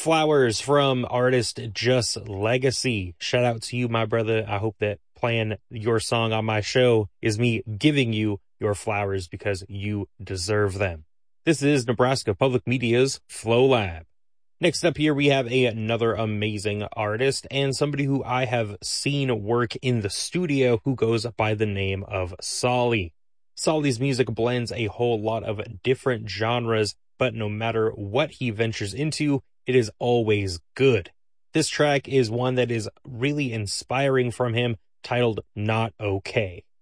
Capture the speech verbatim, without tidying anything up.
Flowers from artist Just Legacy. Shout out to you, my brother. I hope that playing your song on my show is me giving you your flowers because you deserve them. This is Nebraska Public Media's Flow Lab. Next up here, we have a, another amazing artist and somebody who I have seen work in the studio who goes by the name of Solly. Solly's music blends a whole lot of different genres, but no matter what he ventures into, it is always good. This track is one that is really inspiring from him, titled Not Okay.